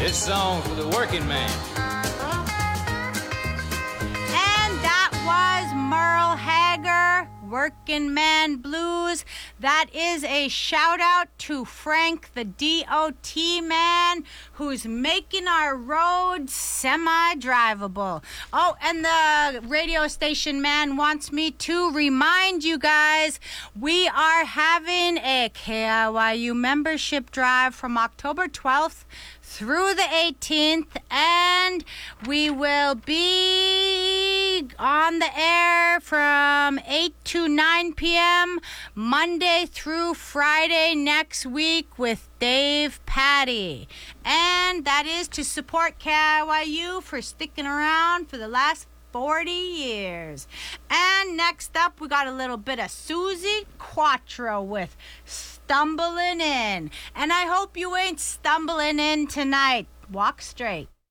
This song for the working man. And that was Merle Haggard, Working Man Blues. That is a shout out to Frank, the DOT man, who's making our roads semi-drivable. Oh, and the radio station man wants me to remind you guys, we are having a KIYU membership drive from October 12th through the 18th, and we will be on the air from 8 to 9 p.m. Monday through Friday next week with Dave Patty. And that is to support KIYU for sticking around for the last 40 years. And next up, we got a little bit of Susie Quattro with Stumbling In. And I hope you ain't stumbling in tonight. Walk straight.